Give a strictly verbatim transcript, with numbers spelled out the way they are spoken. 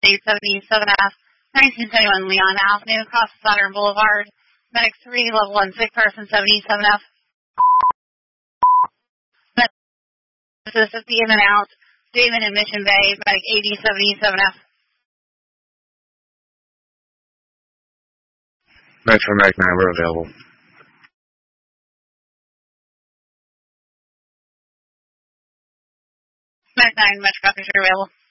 eight seventy-seven F, nineteen seventy-one Leon Avenue, across Saturn Boulevard. Medic three, level one, sick person, seventy-seven F. This is the in and out. David in Mission Bay, Medic eighty seventy-seven F. Metro Medic nine, we're available. Medic nine, Metro Copies are available.